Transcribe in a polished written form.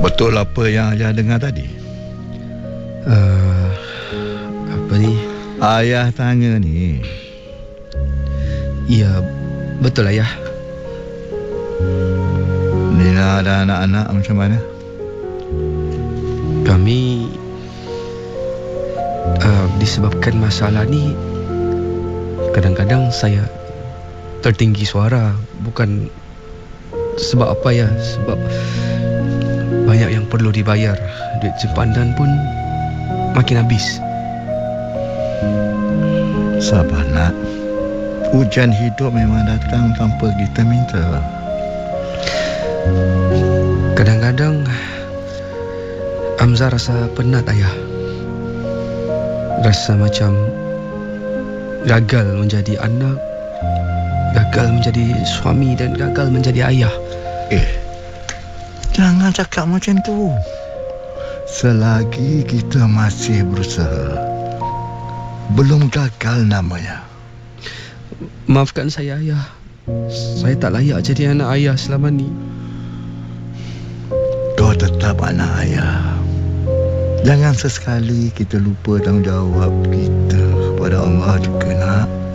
Betul apa yang ayah dengar tadi? Apa ni? Ayah tanya ni. Ya, betul ayah. Nina dan anak-anak macam mana? Kami disebabkan masalah ni, kadang-kadang saya tertinggi suara. Bukan sebab apa ya, sebab banyak yang perlu dibayar. Duit simpanan pun makin habis. Sabar nak. Hujan hidup memang datang tanpa kita minta. Kadang-kadang Hamzah rasa penat ayah. Rasa macam gagal menjadi anak, gagal menjadi suami dan gagal menjadi ayah. Jangan cakap macam tu. Selagi kita masih berusaha, belum gagal namanya. Maafkan saya ayah. Saya tak layak jadi anak ayah selama ni. Kau tetap anak ayah. Jangan sesekali kita lupa tanggungjawab kita kepada Allah juga nak.